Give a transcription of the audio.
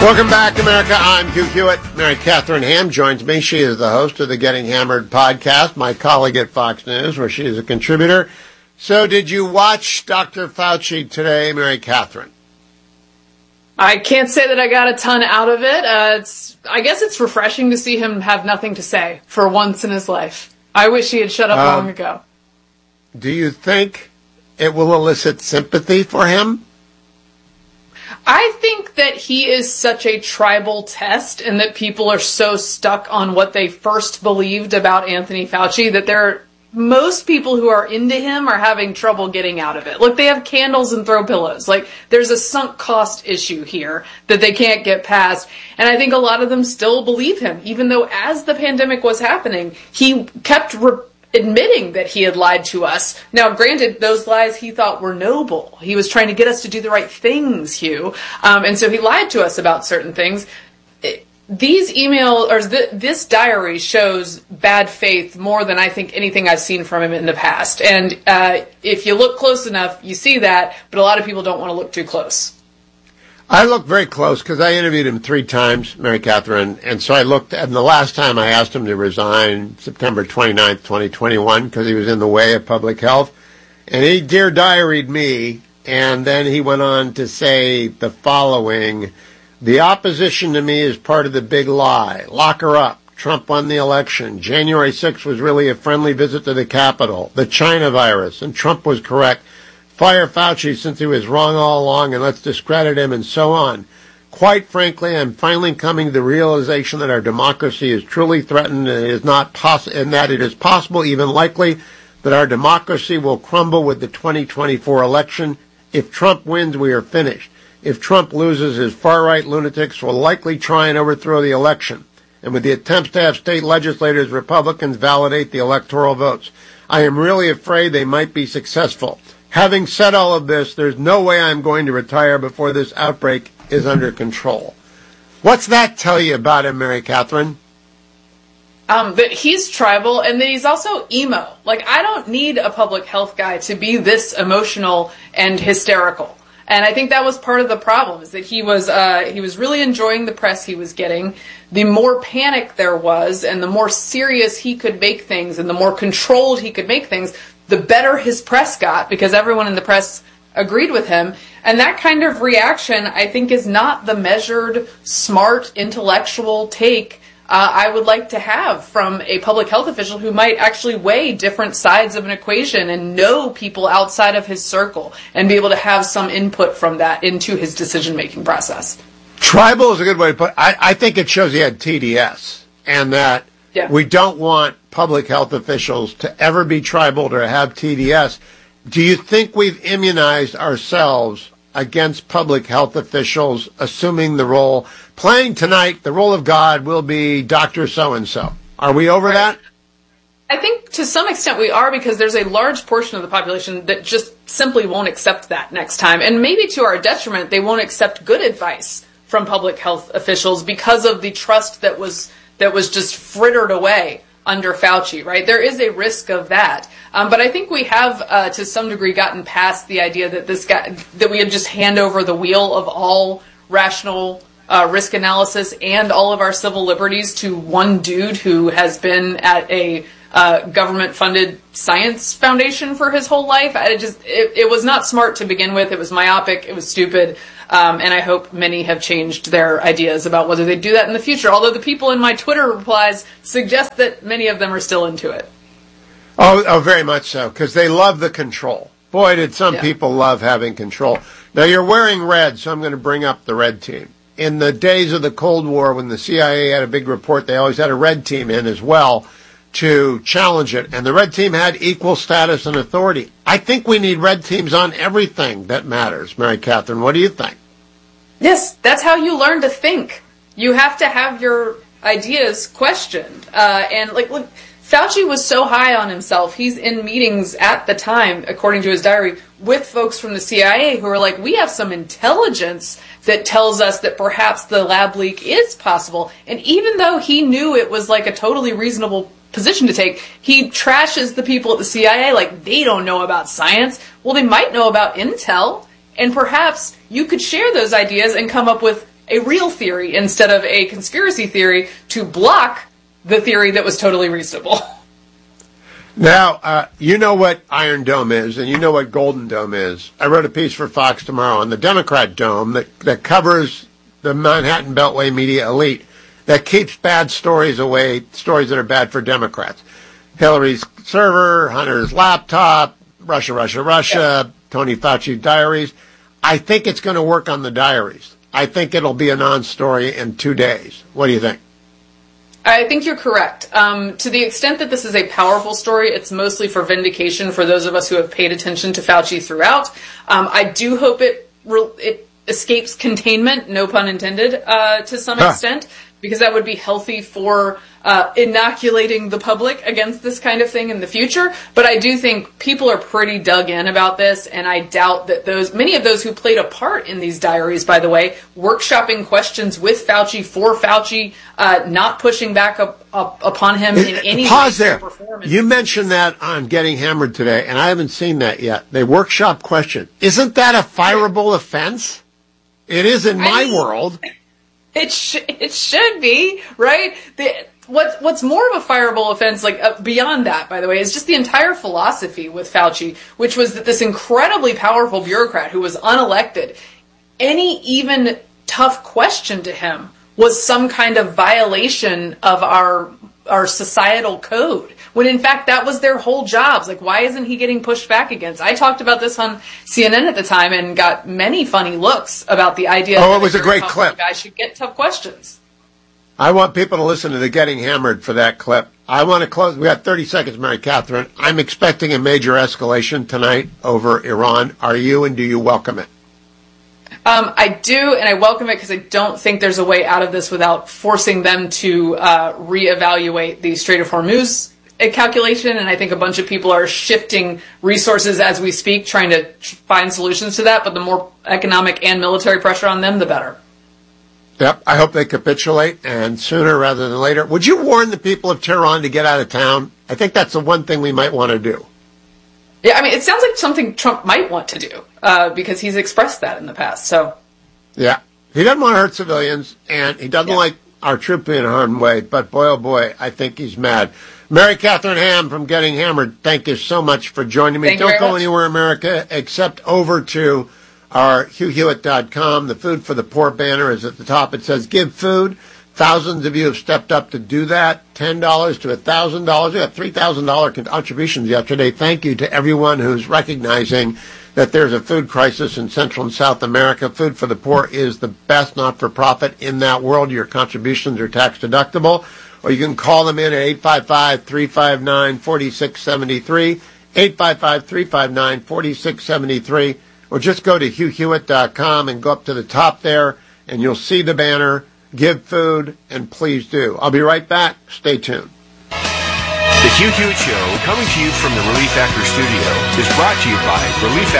Welcome back, America. I'm Hugh Hewitt. Mary Catherine Ham joins me. She is the host of the Getting Hammered podcast, my colleague at Fox News, where she is a contributor. So did you watch Dr. Fauci today, Mary Catherine? I can't say that I got a ton out of it. I guess it's refreshing to see him have nothing to say for once in his life. I wish he had shut up long ago. Do you think it will elicit sympathy for him? I think that he is such a tribal test and that people are so stuck on what they first believed about Anthony Fauci that most people who are into him are having trouble getting out of it. Look, they have candles and throw pillows. Like, there's a sunk cost issue here that they can't get past. And I think a lot of them still believe him, even though as the pandemic was happening, he kept admitting that he had lied to us. Now, granted, those lies he thought were noble. He was trying to get us to do the right things, Hugh. And so he lied to us about certain things. These emails, or this diary shows bad faith more than I think anything I've seen from him in the past. And if you look close enough, you see that, but a lot of people don't want to look too close. I looked very close because I interviewed him 3 times, Mary Catherine, and so I looked, and the last time I asked him to resign, September 29th, 2021, because he was in the way of public health, and he dear diaried me, and then he went on to say the following: the opposition to me is part of the big lie. Lock her up. Trump won the election. January 6th was really a friendly visit to the Capitol. The China virus, and Trump was correct. Fire Fauci since he was wrong all along, and let's discredit him, and so on. Quite frankly, I'm finally coming to the realization that our democracy is truly threatened, and that it is possible, even likely, that our democracy will crumble with the 2024 election. If Trump wins, we are finished. If Trump loses, his far-right lunatics will likely try and overthrow the election. And with the attempts to have state legislators, Republicans validate the electoral votes. I am really afraid they might be successful. Having said all of this, there's no way I'm going to retire before this outbreak is under control. What's that tell you about him, Mary Catherine? That he's tribal and that he's also emo. Like, I don't need a public health guy to be this emotional and hysterical. And I think that was part of the problem, is that he was really enjoying the press he was getting. The more panic there was and the more serious he could make things and the more controlled he could make things, the better his press got, because everyone in the press agreed with him. And that kind of reaction, I think, is not the measured, smart, intellectual take I would like to have from a public health official who might actually weigh different sides of an equation and know people outside of his circle and be able to have some input from that into his decision-making process. Tribal is a good way to put it. I think it shows he had TDS, and that we don't want public health officials to ever be tribal or have TDS. Do you think we've immunized ourselves against public health officials assuming the role, playing tonight, the role of God will be Dr. So-and-so? Are we over that? I think to some extent we are, because there's a large portion of the population that just simply won't accept that next time. And maybe to our detriment, they won't accept good advice from public health officials because of the trust that was just frittered away under Fauci, right? There is a risk of that. But I think we have, to some degree, gotten past the idea that that we had just hand over the wheel of all rational risk analysis and all of our civil liberties to one dude who has been at a government-funded science foundation for his whole life. It was not smart to begin with. It was myopic. It was stupid. And I hope many have changed their ideas about whether they do that in the future. Although the people in my Twitter replies suggest that many of them are still into it. Oh, very much so, because they love the control. Boy, did some people love having control. Now, you're wearing red, so I'm going to bring up the red team. In the days of the Cold War, when the CIA had a big report, they always had a red team in as well to challenge it. And the red team had equal status and authority. I think we need red teams on everything that matters. Mary Catherine, what do you think? Yes, that's how you learn to think. You have to have your ideas questioned. Look, Fauci was so high on himself. He's in meetings at the time, according to his diary, with folks from the CIA who are like, we have some intelligence that tells us that perhaps the lab leak is possible. And even though he knew it was like a totally reasonable position to take, he trashes the people at the CIA like they don't know about science. Well, they might know about intel, and perhaps you could share those ideas and come up with a real theory instead of a conspiracy theory to block the theory that was totally reasonable. Now, you know what Iron Dome is, and you know what Golden Dome is. I wrote a piece for Fox Tomorrow on the Democrat Dome that covers the Manhattan Beltway media elite that keeps bad stories away, stories that are bad for Democrats. Hillary's server, Hunter's laptop, Russia, Tony Fauci diaries. I think it's going to work on the diaries. I think it'll be a non-story in 2 days. What do you think? I think you're correct. To the extent that this is a powerful story, it's mostly for vindication for those of us who have paid attention to Fauci throughout. I do hope it escapes containment, no pun intended, to some extent, because that would be healthy for inoculating the public against this kind of thing in the future. But I do think people are pretty dug in about this, and I doubt that many of those who played a part in these diaries, by the way, workshopping questions with Fauci, for Fauci, not pushing back upon him in any Pause way, there. shape, or form. You mentioned that on Getting Hammered today, and I haven't seen that yet. They workshop question. Isn't that a fireable offense? It is in my world. It should be, right? What's more of a fireable offense, beyond that, by the way, is just the entire philosophy with Fauci, which was that this incredibly powerful bureaucrat who was unelected, any even tough question to him was some kind of violation of our societal code, when in fact that was their whole jobs. Why isn't he getting pushed back against? I talked about this on CNN at the time and got many funny looks about the idea that it was a great clip. Guys should get tough questions. I want people to listen to the Getting Hammered for that clip. I want to close. We got 30 seconds, Mary Catherine. I'm expecting a major escalation tonight over Iran. Are you, and do you welcome it? I do, and I welcome it because I don't think there's a way out of this without forcing them to reevaluate the Strait of Hormuz calculation, and I think a bunch of people are shifting resources as we speak, trying to find solutions to that, but the more economic and military pressure on them, the better. Yep, I hope they capitulate, and sooner rather than later. Would you warn the people of Tehran to get out of town? I think that's the one thing we might want to do. Yeah, it sounds like something Trump might want to do, because he's expressed that in the past, so. Yeah, he doesn't want to hurt civilians, and he doesn't like our troops being harmed way, but boy, oh boy, I think he's mad. Mary Catherine Ham from Getting Hammered, thank you so much for joining me. Don't go anywhere, America, except over to our HughHewitt.com. The Food for the Poor banner is at the top. It says, give food. Thousands of you have stepped up to do that. $10 to $1,000. We got $3,000 contributions yesterday. Thank you to everyone who's recognizing that there's a food crisis in Central and South America. Food for the Poor is the best not-for-profit in that world. Your contributions are tax-deductible. Or you can call them in at 855-359-4673, 855-359-4673, or just go to HughHewitt.com and go up to the top there, and you'll see the banner, Give Food, and please do. I'll be right back. Stay tuned. The Hugh Hewitt Show, coming to you from the Relief Factor Studio, is brought to you by Relief